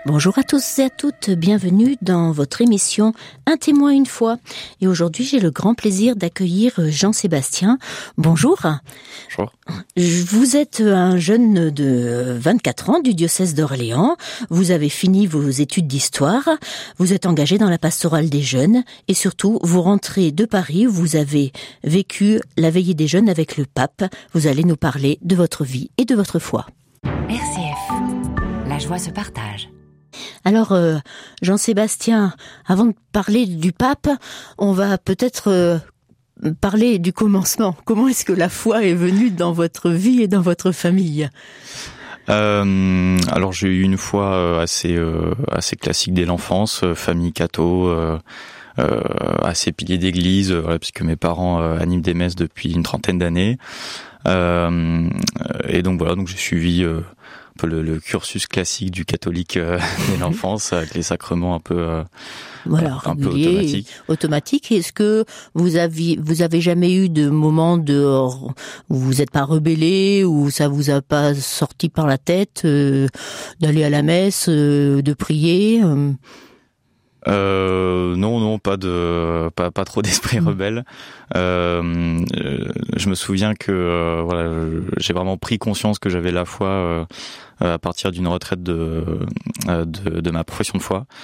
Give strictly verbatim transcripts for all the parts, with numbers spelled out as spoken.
Bonjour à tous et à toutes, bienvenue dans votre émission Un témoin une fois. Et aujourd'hui, j'ai le grand plaisir d'accueillir Jean-Sébastien. Bonjour. Bonjour. Vous êtes un jeune de vingt-quatre ans du diocèse d'Orléans. Vous avez fini vos études d'histoire. Vous êtes engagé dans la pastorale des jeunes. Et surtout, vous rentrez de Paris où vous avez vécu la veillée des jeunes avec le pape. Vous allez nous parler de votre vie et de votre foi. R C F, la joie se partage. Alors, euh, Jean-Sébastien, avant de parler du pape, on va peut-être euh, parler du commencement. Comment est-ce que la foi est venue dans votre vie et dans votre famille ? Euh, alors j'ai eu une foi assez euh, assez classique dès l'enfance, euh, famille catho, euh, euh, assez pilier d'église, euh, voilà, puisque mes parents euh, animent des messes depuis une trentaine d'années. Euh, et donc voilà, donc j'ai suivi euh, un peu le, le cursus classique du catholique euh, dès l'enfance, avec les sacrements un peu euh, voilà, un peu régulier, automatiques. Automatique. Est-ce que vous avez vous avez jamais eu de moment de où vous n'êtes pas rebellé, où ça vous a pas sorti par la tête euh, d'aller à la messe, euh, de prier euh... Euh, non, non, pas de, pas, pas trop d'esprit Mmh. rebelle. Euh, je me souviens que euh, voilà, j'ai vraiment pris conscience que j'avais la foi euh, à partir d'une retraite de, de, de ma profession de foi,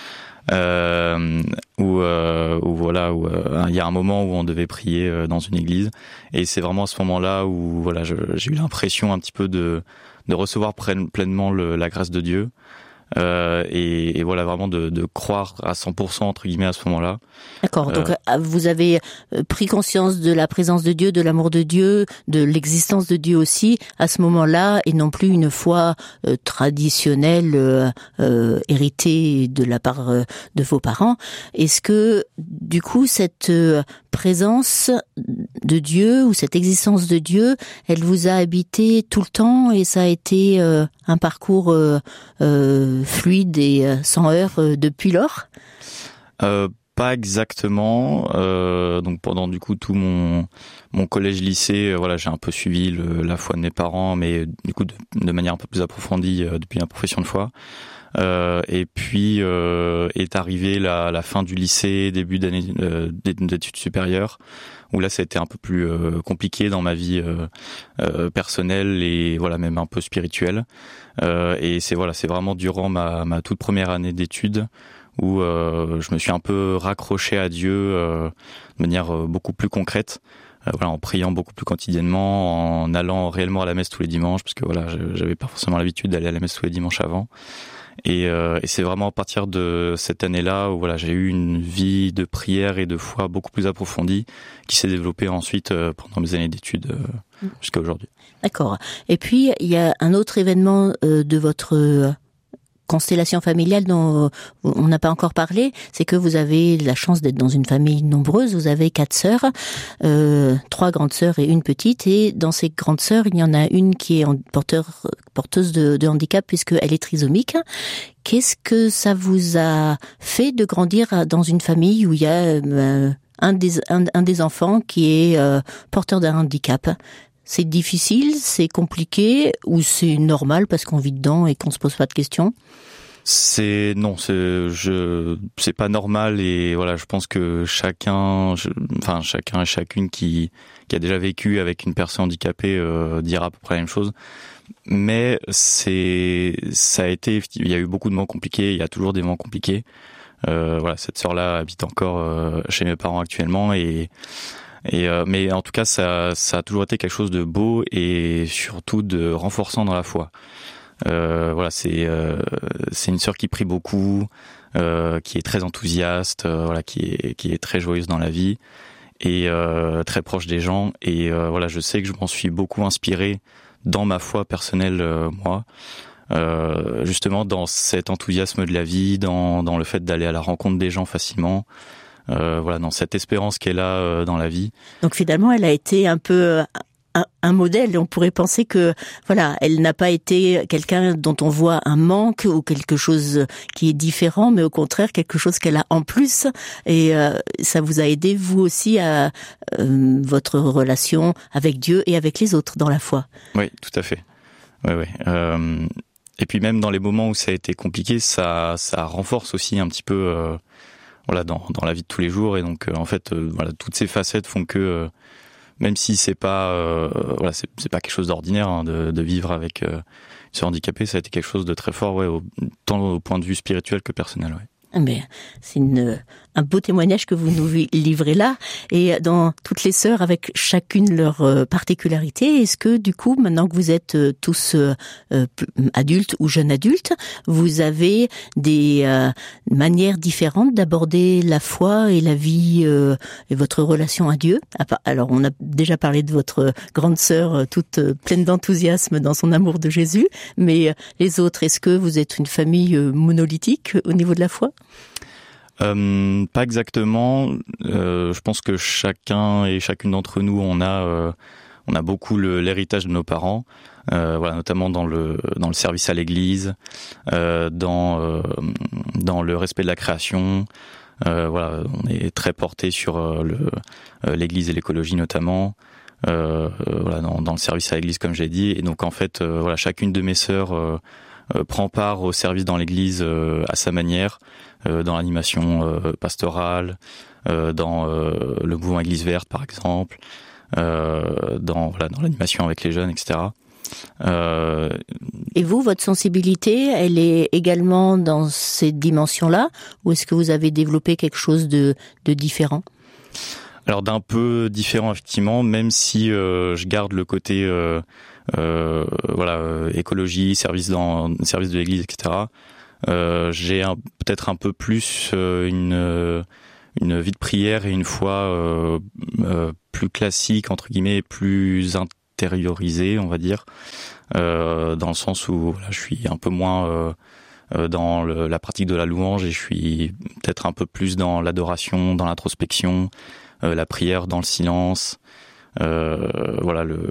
euh, où, euh, où voilà, où euh, il y a un moment où on devait prier dans une église, et c'est vraiment à ce moment-là où voilà, je, j'ai eu l'impression un petit peu de, de recevoir pleinement le, la grâce de Dieu. Euh, et, et voilà, vraiment de, de croire à cent pour cent entre guillemets à ce moment-là. D'accord. Donc euh, vous avez pris conscience de la présence de Dieu, de l'amour de Dieu, de l'existence de Dieu aussi à ce moment-là, et non plus une foi euh, traditionnelle euh, euh, héritée de la part euh, de vos parents. Est-ce que du coup cette euh, présence de Dieu ou cette existence de Dieu, elle vous a habité tout le temps et ça a été euh, un parcours euh, euh, fluide et euh, sans heurts euh, depuis lors ? euh, Pas exactement. Euh, donc pendant du coup tout mon mon collège-lycée, euh, voilà, j'ai un peu suivi le, la foi de mes parents, mais du coup de, de manière un peu plus approfondie euh, depuis ma profession de foi. Euh, et puis euh, est arrivée la, la fin du lycée, début d'année euh, d'études supérieures, où là ça a été un peu plus euh, compliqué dans ma vie euh, euh, personnelle et voilà, même un peu spirituelle. Euh, et c'est voilà, c'est vraiment durant ma, ma toute première année d'études où euh, je me suis un peu raccroché à Dieu euh, de manière euh, beaucoup plus concrète. Euh, voilà, en priant beaucoup plus quotidiennement, en allant réellement à la messe tous les dimanches, parce que voilà, j'avais pas forcément l'habitude d'aller à la messe tous les dimanches avant. Et, euh, et c'est vraiment à partir de cette année-là où voilà, j'ai eu une vie de prière et de foi beaucoup plus approfondie qui s'est développée ensuite euh, pendant mes années d'études euh, jusqu'à aujourd'hui. D'accord. Et puis il y a un autre événement euh, de votre euh, constellation familiale dont on n'a pas encore parlé, c'est que vous avez la chance d'être dans une famille nombreuse. Vous avez quatre sœurs, euh, trois grandes sœurs et une petite. Et dans ces grandes sœurs, il y en a une qui est porteur, porteuse de, de handicap puisqu'elle est trisomique. Qu'est-ce que ça vous a fait de grandir dans une famille où il y a euh, un, des, un, un des enfants qui est euh, porteur d'un handicap ? C'est difficile, c'est compliqué, ou c'est normal parce qu'on vit dedans et qu'on se pose pas de questions ? C'est non, c'est je, c'est pas normal, et voilà, je pense que chacun, je, enfin chacun et chacune qui qui a déjà vécu avec une personne handicapée euh, dira à peu près la même chose. Mais c'est ça a été, il y a eu beaucoup de moments compliqués, il y a toujours des moments compliqués. Euh, voilà, cette sœur-là habite encore euh, chez mes parents actuellement, et Et euh, mais en tout cas, ça, ça a toujours été quelque chose de beau et surtout de renforçant dans la foi. Euh, voilà, c'est euh, c'est une sœur qui prie beaucoup, euh, qui est très enthousiaste, euh, voilà, qui est qui est très joyeuse dans la vie et euh, très proche des gens. Et euh, voilà, je sais que je m'en suis beaucoup inspiré dans ma foi personnelle, euh, moi. Euh, justement dans cet enthousiasme de la vie, dans dans le fait d'aller à la rencontre des gens facilement. Euh, voilà, dans cette espérance qu'elle a euh, dans la vie. Donc finalement, elle a été un peu un, un modèle. On pourrait penser que voilà, elle n'a pas été quelqu'un dont on voit un manque ou quelque chose qui est différent, mais au contraire quelque chose qu'elle a en plus. Et euh, ça vous a aidé vous aussi à euh, votre relation avec Dieu et avec les autres dans la foi. Oui, tout à fait. Oui, oui. Euh, et puis même dans les moments où ça a été compliqué, ça ça renforce aussi un petit peu euh, voilà dans dans la vie de tous les jours. Et donc euh, en fait euh, voilà, toutes ces facettes font que euh, même si c'est pas euh, voilà c'est c'est pas quelque chose d'ordinaire hein, de de vivre avec euh, ce handicapé, ça a été quelque chose de très fort, ouais, au, tant au point de vue spirituel que personnel, ouais. Mais c'est une, un beau témoignage que vous nous livrez là. Et dans toutes les sœurs, avec chacune leur particularité, est-ce que du coup, maintenant que vous êtes tous euh, adultes ou jeunes adultes, vous avez des euh, manières différentes d'aborder la foi et la vie euh, et votre relation à Dieu? Alors, on a déjà parlé de votre grande sœur toute pleine d'enthousiasme dans son amour de Jésus, mais les autres, est-ce que vous êtes une famille monolithique au niveau de la foi? Euh, pas exactement. Euh, je pense que chacun et chacune d'entre nous, on a, euh, on a beaucoup le, l'héritage de nos parents. Euh, voilà, notamment dans le dans le service à l'Église, euh, dans euh, dans le respect de la création. Euh, voilà, on est très porté sur euh, le euh, l'Église et l'écologie notamment. Euh, voilà, dans, dans le service à l'Église, comme j'ai dit. Et donc en fait, euh, voilà, chacune de mes sœurs euh, euh, prend part au service dans l'Église euh, à sa manière. Euh, dans l'animation euh, pastorale, euh, dans euh, le mouvement Église verte par exemple, euh, dans voilà dans l'animation avec les jeunes, et cetera. Euh... Et vous, votre sensibilité, elle est également dans ces dimensions-là, ou est-ce que vous avez développé quelque chose de, de différent? Alors d'un peu différent effectivement, même si euh, je garde le côté euh, euh, voilà euh, écologie, service dans service de l'Église, et cetera. Euh, j'ai un, peut-être un peu plus euh, une euh, une vie de prière et une foi euh, euh, plus classique entre guillemets, plus intériorisée, on va dire, euh, dans le sens où voilà, je suis un peu moins euh, euh, dans le, la pratique de la louange et je suis peut-être un peu plus dans l'adoration, dans l'introspection, euh, la prière dans le silence, euh, voilà le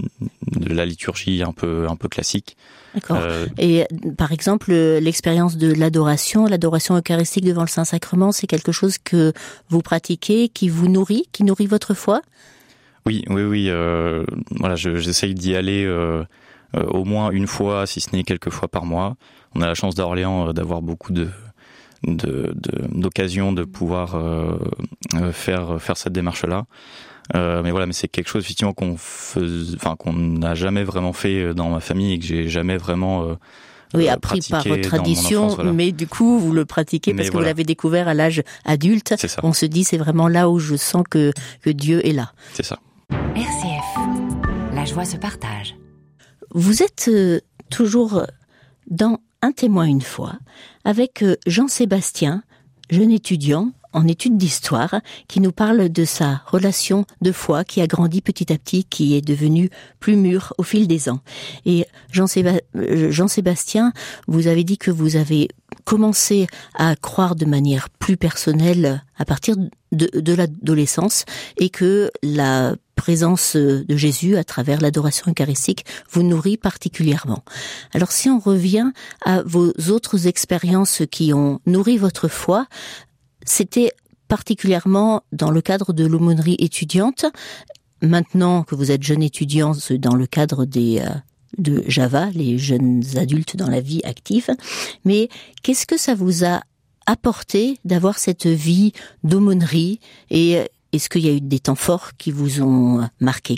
de la liturgie un peu un peu classique. D'accord. Euh, et par exemple, l'expérience de l'adoration, l'adoration eucharistique devant le Saint-Sacrement, c'est quelque chose que vous pratiquez, qui vous nourrit, qui nourrit votre foi? Oui, oui, oui. Euh, voilà, je, j'essaye d'y aller euh, euh, au moins une fois, si ce n'est quelques fois par mois. On a la chance d'Orléans euh, d'avoir beaucoup de, de, de d'occasions de pouvoir euh, faire faire cette démarche-là. Euh, mais voilà, mais c'est quelque chose effectivement qu'on fais, enfin qu'on n'a jamais vraiment fait dans ma famille et que j'ai jamais vraiment euh, oui appris par tradition, enfance, voilà. Mais du coup vous le pratiquez parce mais que voilà. Vous l'avez découvert à l'âge adulte. C'est ça. On se dit c'est vraiment là où je sens que que Dieu est là. C'est ça. R C F, la joie se partage. Vous êtes euh, toujours dans Un témoin une fois avec euh, Jean-Sébastien, jeune étudiant en études d'histoire, qui nous parle de sa relation de foi qui a grandi petit à petit, qui est devenue plus mûre au fil des ans. Et Jean-Séba- Jean-Sébastien, vous avez dit que vous avez commencé à croire de manière plus personnelle à partir de, de l'adolescence et que la présence de Jésus à travers l'adoration eucharistique vous nourrit particulièrement. Alors si on revient à vos autres expériences qui ont nourri votre foi, c'était particulièrement dans le cadre de l'aumônerie étudiante. Maintenant que vous êtes jeune étudiant dans le cadre des euh, de Java, les jeunes adultes dans la vie active, mais qu'est-ce que ça vous a apporté d'avoir cette vie d'aumônerie et est-ce qu'il y a eu des temps forts qui vous ont marqué?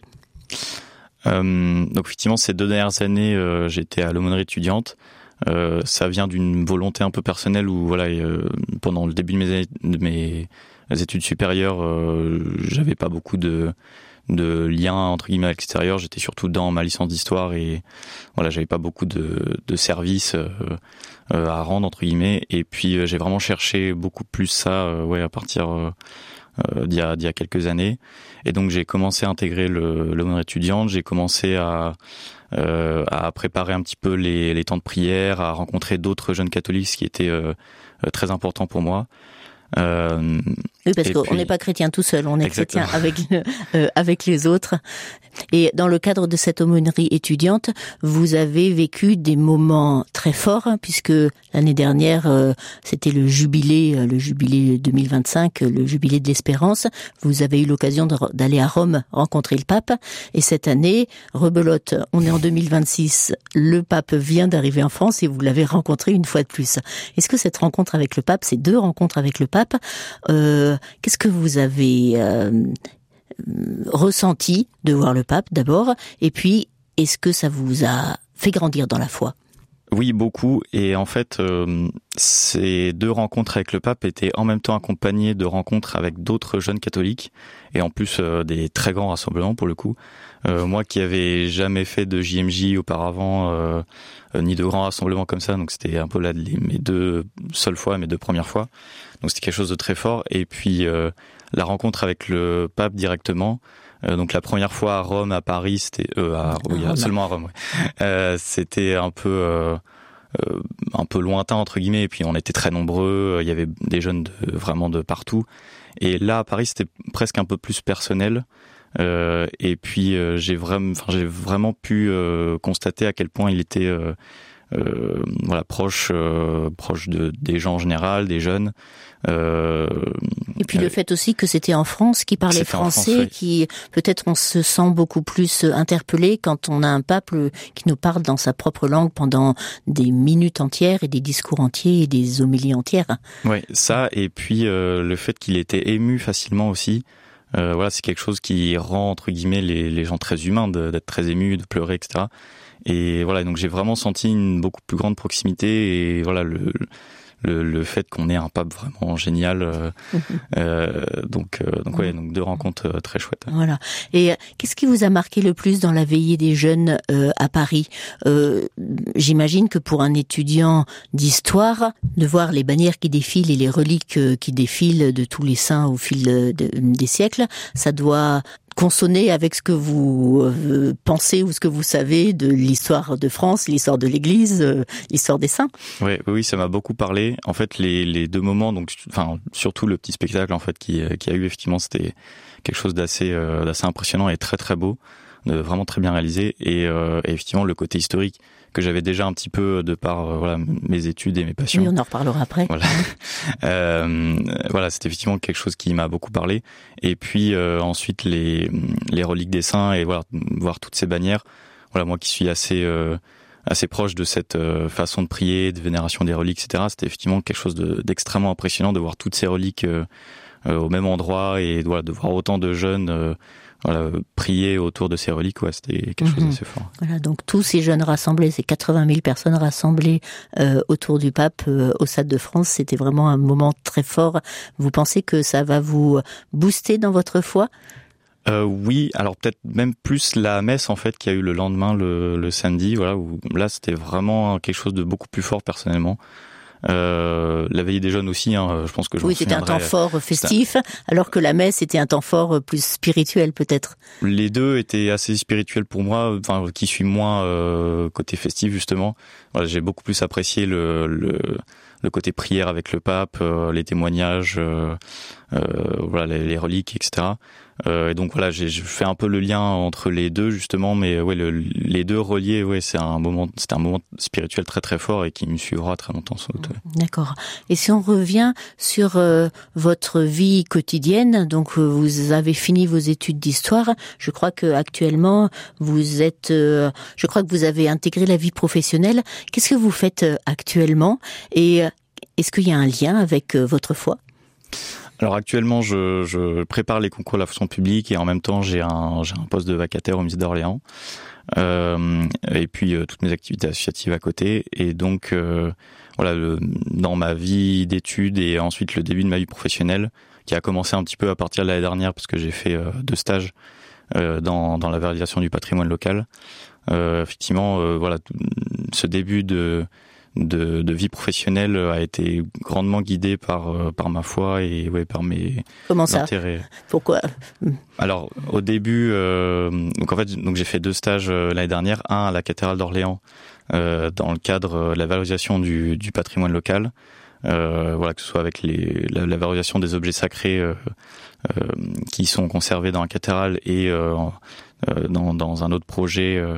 euh, Donc effectivement, ces deux dernières années, euh, j'étais à l'aumônerie étudiante. Euh, ça vient d'une volonté un peu personnelle où voilà, euh, pendant le début de mes, de mes études supérieures, euh, j'avais pas beaucoup de, de liens entre guillemets avec l'extérieur. J'étais surtout dans ma licence d'histoire et voilà, j'avais pas beaucoup de, de services euh, euh, à rendre entre guillemets. Et puis euh, j'ai vraiment cherché beaucoup plus ça, euh, ouais, à partir euh, euh, d'il y a, d'il y a quelques années. Et donc j'ai commencé à intégrer le, l'aumônerie étudiante. J'ai commencé à Euh, à préparer un petit peu les, les temps de prière, à rencontrer d'autres jeunes catholiques, ce qui était euh, très important pour moi. Euh, Oui, parce Et qu'on puis- n'est pas chrétien tout seul, on est Exactement. chrétien avec le- euh, avec les autres. Et dans le cadre de cette aumônerie étudiante, vous avez vécu des moments très forts, hein, puisque l'année dernière, euh, c'était le jubilé, euh, le jubilé deux mille vingt-cinq, euh, le jubilé de l'espérance. Vous avez eu l'occasion de- d'aller à Rome rencontrer le pape. Et cette année, rebelote, on est en deux mille vingt-six, le pape vient d'arriver en France et vous l'avez rencontré une fois de plus. Est-ce que cette rencontre avec le pape, ces deux rencontres avec le pape, euh, qu'est-ce que vous avez euh, ressenti de voir le pape d'abord, et puis est-ce que ça vous a fait grandir dans la foi? Oui, beaucoup. Et en fait, euh, ces deux rencontres avec le pape étaient en même temps accompagnées de rencontres avec d'autres jeunes catholiques, et en plus euh, des très grands rassemblements pour le coup. Euh, moi qui avais jamais fait de J M J auparavant, euh, euh, ni de grands rassemblements comme ça, donc c'était un peu là les, mes deux seules fois, mes deux premières fois. Donc c'était quelque chose de très fort. Et puis euh, la rencontre avec le pape directement. Euh, donc la première fois à Rome, à Paris, c'était euh, à, oui, Rome. seulement à Rome. Ouais. Euh, c'était un peu euh, euh, un peu lointain entre guillemets. Et puis on était très nombreux. Il y avait des jeunes de, vraiment de partout. Et là à Paris, c'était presque un peu plus personnel. Euh, et puis euh, j'ai vraiment, enfin j'ai vraiment pu euh, constater à quel point il était euh, euh, voilà proche euh, proche de des gens en général, des jeunes. Euh, Et puis le fait aussi que c'était en France, qui parlait C'était en France, français, oui. qui peut-être on se sent beaucoup plus interpellé quand on a un pape qui nous parle dans sa propre langue pendant des minutes entières et des discours entiers et des homélies entières. Ouais, ça, et puis euh, le fait qu'il était ému facilement aussi. Euh, voilà, c'est quelque chose qui rend entre guillemets les, les gens très humains, de, d'être très émus, de pleurer, et cetera. Et voilà, donc j'ai vraiment senti une beaucoup plus grande proximité, et voilà le le, le fait qu'on ait un pape vraiment génial. Euh, euh, donc euh, donc ouais, donc deux rencontres euh, très chouettes. Voilà. Et euh, qu'est-ce qui vous a marqué le plus dans la veillée des jeunes euh, à Paris? euh, J'imagine que pour un étudiant d'histoire, de voir les bannières qui défilent et les reliques euh, qui défilent de tous les saints au fil de- de- des siècles, ça doit consonner avec ce que vous euh, pensez ou ce que vous savez de l'histoire de France, l'histoire de l'Église, euh, l'histoire des saints. Ouais, oui, ça m'a beaucoup parlé. En fait, les les deux moments, donc, enfin, surtout le petit spectacle en fait qui qui a eu effectivement, c'était quelque chose d'assez euh, d'assez impressionnant et très très beau, de vraiment très bien réalisé. Et, euh, et effectivement le côté historique que j'avais déjà un petit peu de par euh, voilà mes études et mes passions. Oui, on en reparlera après. Voilà, euh, voilà, c'était effectivement quelque chose qui m'a beaucoup parlé. Et puis euh, ensuite les les reliques des saints et voilà voir toutes ces bannières. Voilà, moi qui suis assez euh, assez proche de cette euh, façon de prier, de vénération des reliques, et cetera. C'était effectivement quelque chose de, d'extrêmement impressionnant de voir toutes ces reliques euh, euh, au même endroit et voilà, de voir autant de jeunes euh, voilà, prier autour de ces reliques. Ouais, c'était quelque chose Mhm. d'assez fort. Voilà, donc tous ces jeunes rassemblés, ces quatre-vingt mille personnes rassemblées euh, autour du pape euh, au Stade de France, c'était vraiment un moment très fort. Vous pensez que ça va vous booster dans votre foi? Euh, oui, alors peut-être même plus la messe en fait qu'il y a eu le lendemain, le, le samedi, voilà, où là c'était vraiment quelque chose de beaucoup plus fort personnellement. Euh, la veillée des jeunes aussi, hein, je pense que je Oui, m'en c'était un temps souviendrai. fort festif, alors que la messe était un temps fort plus spirituel peut-être. Les deux étaient assez spirituels pour moi, enfin qui suis moins euh, côté festif justement. Voilà, j'ai beaucoup plus apprécié le, le le côté prière avec le pape, euh, les témoignages, euh, euh, voilà les, les reliques, et cetera. Euh, et donc voilà, j'ai je fais un peu le lien entre les deux justement, mais ouais, le, les deux reliés, ouais, c'est un moment, c'était un moment spirituel très très fort et qui me suivra très longtemps sans doute. Ouais. D'accord. Et si on revient sur euh, votre vie quotidienne, donc euh, vous avez fini vos études d'histoire. Je crois que actuellement vous êtes, euh, je crois que vous avez intégré la vie professionnelle. Qu'est-ce que vous faites euh, actuellement et euh, est-ce qu'il y a un lien avec euh, votre foi? Alors actuellement, je, je prépare les concours de la fonction publique et en même temps, j'ai un, j'ai un poste de vacataire au musée d'Orléans. Euh, et puis euh, toutes mes activités associatives à côté. Et donc, euh, voilà, le, dans ma vie d'études et ensuite le début de ma vie professionnelle, qui a commencé un petit peu à partir de l'année dernière parce que j'ai fait euh, deux stages euh, dans, dans la valorisation du patrimoine local. Euh, effectivement, euh, voilà, ce début de De, de vie professionnelle a été grandement guidé par par ma foi et ouais par mes Comment ça? intérêts. Pourquoi? Alors au début, euh, donc en fait, donc j'ai fait deux stages euh, l'année dernière, un à la cathédrale d'Orléans euh, dans le cadre de la valorisation du, du patrimoine local. euh, voilà, que ce soit avec les, la, la valorisation des objets sacrés euh, euh, qui sont conservés dans la cathédrale et euh, euh, dans, dans un autre projet, euh,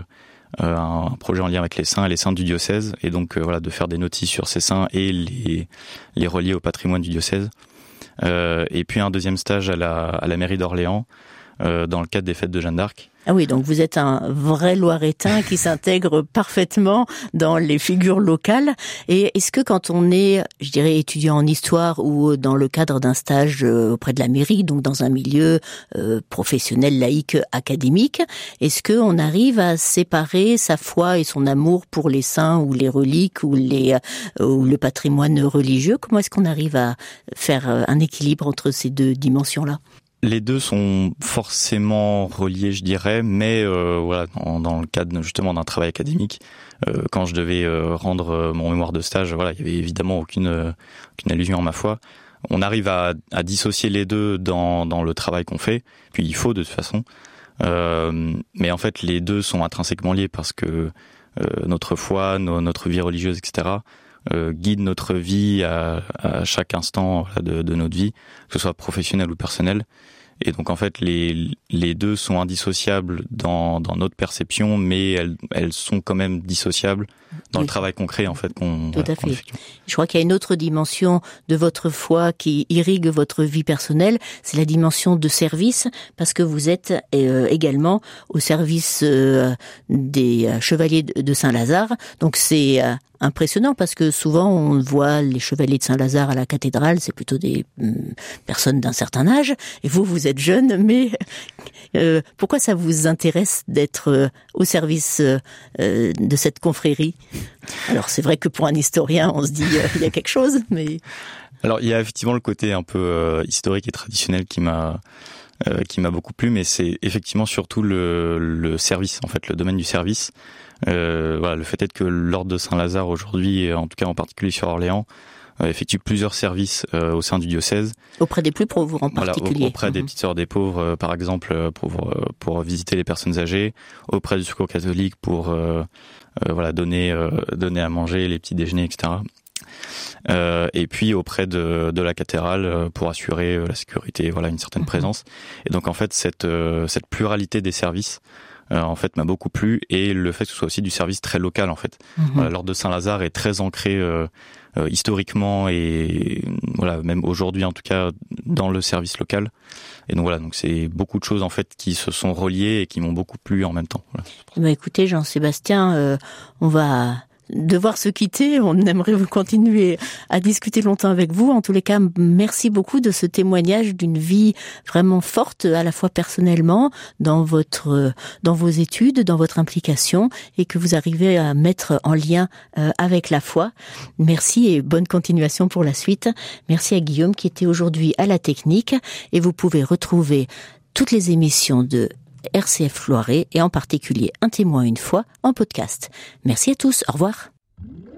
un projet en lien avec les saints et les saints du diocèse, et donc euh, voilà, de faire des notices sur ces saints et les, les relier au patrimoine du diocèse. Euh, et puis un deuxième stage à la, à la mairie d'Orléans, euh, dans le cadre des fêtes de Jeanne d'Arc. Ah oui, donc vous êtes un vrai Loiretain qui s'intègre parfaitement dans les figures locales. Et est-ce que quand on est, je dirais, étudiant en histoire ou dans le cadre d'un stage auprès de la mairie, donc dans un milieu euh, professionnel, laïque, académique, est-ce qu'on arrive à séparer sa foi et son amour pour les saints ou les reliques ou, les, euh, ou le patrimoine religieux? Comment est-ce qu'on arrive à faire un équilibre entre ces deux dimensions-là? Les deux sont forcément reliés, je dirais, mais euh, voilà, dans, dans le cadre justement d'un travail académique, euh, quand je devais euh, rendre mon mémoire de stage, voilà, il y avait évidemment aucune euh, aucune allusion à ma foi. On arrive à, à dissocier les deux dans dans le travail qu'on fait, puis il faut de toute façon. Euh, mais en fait, les deux sont intrinsèquement liés parce que euh, notre foi, no, notre vie religieuse, et cetera, euh, guide notre vie à, à chaque instant voilà, de, de notre vie, que ce soit professionnel ou personnel. Et donc en fait les les deux sont indissociables dans dans notre perception, mais elles elles sont quand même dissociables dans oui. le travail concret en fait qu'on Tout voilà, à fait. qu'on effectue. Je crois qu'il y a une autre dimension de votre foi qui irrigue votre vie personnelle, c'est la dimension de service, parce que vous êtes euh, également au service euh, des chevaliers de Saint-Lazare. Donc c'est euh, impressionnant parce que souvent on voit les chevaliers de Saint-Lazare à la cathédrale, c'est plutôt des euh, personnes d'un certain âge, et vous vous êtes jeune, mais euh, pourquoi ça vous intéresse d'être euh, au service euh, de cette confrérie? Alors c'est vrai que pour un historien on se dit euh, il y a quelque chose, mais... Alors il y a effectivement le côté un peu euh, historique et traditionnel qui m'a euh, qui m'a beaucoup plu, mais c'est effectivement surtout le, le service, en fait, le domaine du service. Euh, voilà, le fait est que l'ordre de Saint-Lazare aujourd'hui, et en tout cas en particulier sur Orléans, euh, effectue plusieurs services euh, au sein du diocèse. Auprès des plus pauvres en particulier. Voilà, auprès mmh. des petites sœurs des pauvres, euh, par exemple, pour pour visiter les personnes âgées, auprès du Secours catholique pour euh, euh, voilà donner euh, donner à manger, les petits déjeuners, et cetera. Euh, et puis auprès de, de la cathédrale pour assurer la sécurité, voilà, une certaine mmh. présence. Et donc en fait cette euh, cette pluralité des services euh, en fait m'a beaucoup plu, et le fait que ce soit aussi du service très local en fait. Mmh. Voilà, l'ordre de Saint-Lazare est très ancré euh, euh, historiquement et voilà, même aujourd'hui en tout cas dans le service local. Et donc voilà, donc c'est beaucoup de choses en fait qui se sont reliées et qui m'ont beaucoup plu en même temps. Voilà. Bah écoutez Jean-Sébastien, euh, on va devoir se quitter. On aimerait vous continuer à discuter longtemps avec vous. En tous les cas, merci beaucoup de ce témoignage d'une vie vraiment forte, à la fois personnellement, dans votre, dans vos études, dans votre implication, et que vous arrivez à mettre en lien euh, avec la foi. Merci et bonne continuation pour la suite. Merci à Guillaume qui était aujourd'hui à la technique, et vous pouvez retrouver toutes les émissions de R C F Loiret, et en particulier Un témoin une fois en podcast. Merci à tous, au revoir.